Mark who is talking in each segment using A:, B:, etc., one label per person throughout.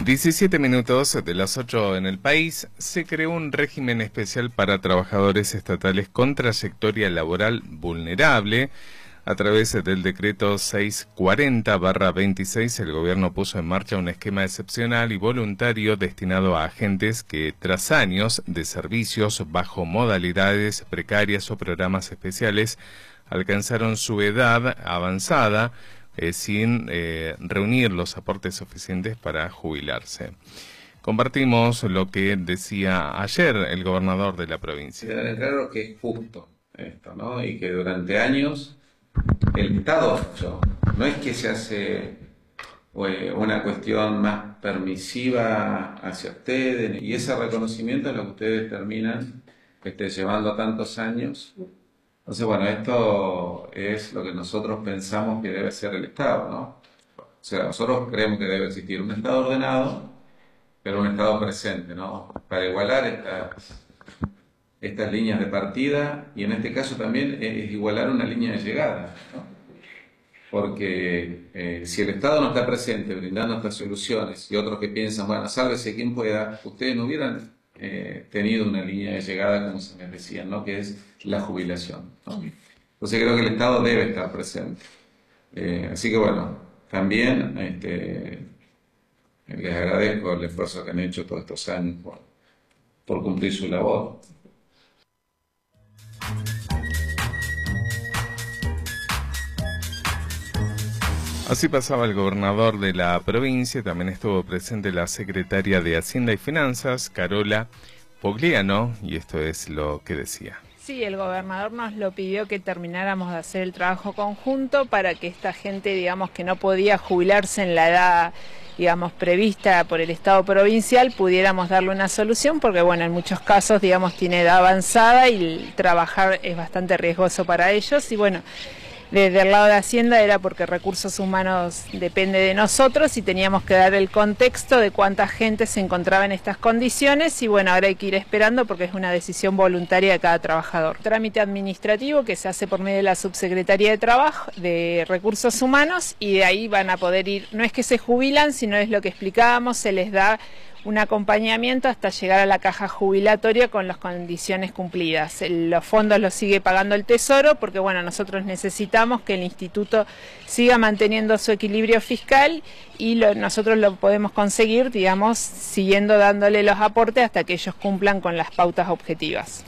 A: 17 minutos de las 8 en el país. Se creó un régimen especial para trabajadores estatales con trayectoria laboral vulnerable. A través del decreto 640/26, el gobierno puso en marcha un esquema excepcional y voluntario destinado a agentes que, tras años de servicios bajo modalidades precarias o programas especiales, alcanzaron su edad avanzada sin reunir los aportes suficientes para jubilarse. Compartimos lo que decía ayer el gobernador de la provincia.
B: Queda claro que es justo esto, ¿no? Y que durante años el Estado, no es que se hace una cuestión más permisiva hacia ustedes, y ese reconocimiento es lo que ustedes terminan llevando tantos años. Entonces, bueno, esto es lo que nosotros pensamos que debe ser el Estado, ¿no? O sea, nosotros creemos que debe existir un Estado ordenado, pero un Estado presente, ¿no? Para igualar estas líneas de partida, y en este caso también es igualar una línea de llegada, ¿no? Porque si el Estado no está presente brindando estas soluciones y otros que piensan, bueno, sálvese quien pueda, ustedes no hubieran tenido una línea de llegada, como se me decía, ¿no? Que es la jubilación, ¿no? Entonces creo que el Estado debe estar presente. Así que bueno, también les agradezco el esfuerzo que han hecho todos estos años por cumplir su labor.
A: Así pasaba el gobernador de la provincia. También estuvo presente la secretaria de Hacienda y Finanzas, Carola Pogliano, y esto es lo que decía.
C: Sí, el gobernador nos lo pidió que termináramos de hacer el trabajo conjunto para que esta gente, digamos, que no podía jubilarse en la edad, digamos, prevista por el Estado provincial, pudiéramos darle una solución, porque bueno, en muchos casos, digamos, tiene edad avanzada y trabajar es bastante riesgoso para ellos. Y bueno, desde el lado de Hacienda era porque Recursos Humanos depende de nosotros y teníamos que dar el contexto de cuánta gente se encontraba en estas condiciones, y bueno, ahora hay que ir esperando porque es una decisión voluntaria de cada trabajador. Trámite administrativo que se hace por medio de la Subsecretaría de Trabajo, de Recursos Humanos, y de ahí van a poder ir, no es que se jubilan, sino es lo que explicábamos, se les da un acompañamiento hasta llegar a la caja jubilatoria con las condiciones cumplidas. Los fondos los sigue pagando el Tesoro porque bueno, nosotros necesitamos que el instituto siga manteniendo su equilibrio fiscal, y nosotros lo podemos conseguir, digamos, siguiendo dándole los aportes hasta que ellos cumplan con las pautas objetivas.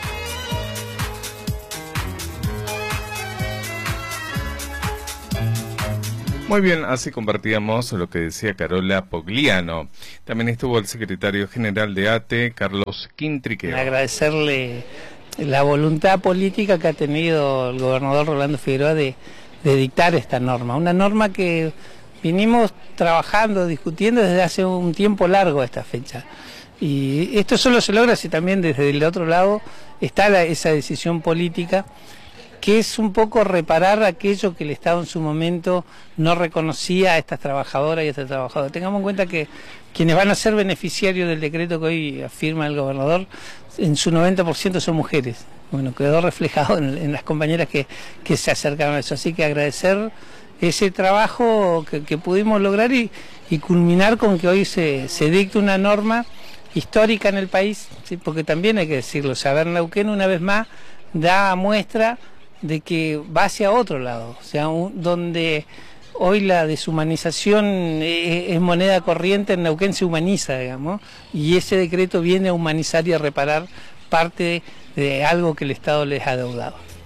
A: Muy bien, así compartíamos lo que decía Carola Pogliano. También estuvo el secretario general de ATE, Carlos Quintriqueo.
D: Agradecerle la voluntad política que ha tenido el gobernador Rolando Figueroa de dictar esta norma. Una norma que vinimos trabajando, discutiendo desde hace un tiempo largo a esta fecha. Y esto solo se logra si también desde el otro lado está esa decisión política, que es un poco reparar aquello que el Estado en su momento no reconocía a estas trabajadoras y a estos trabajadores. Tengamos en cuenta que quienes van a ser beneficiarios del decreto que hoy afirma el gobernador, en su 90% son mujeres. Bueno, quedó reflejado en las compañeras que se acercaron a eso. Así que agradecer ese trabajo que pudimos lograr y culminar con que hoy se dicte una norma histórica en el país, ¿sí? Porque también hay que decirlo, Saber Neuquén una vez más da muestra de que va hacia otro lado, o sea, donde hoy la deshumanización es moneda corriente, en Neuquén se humaniza, digamos, y ese decreto viene a humanizar y a reparar parte de algo que el Estado les ha adeudado.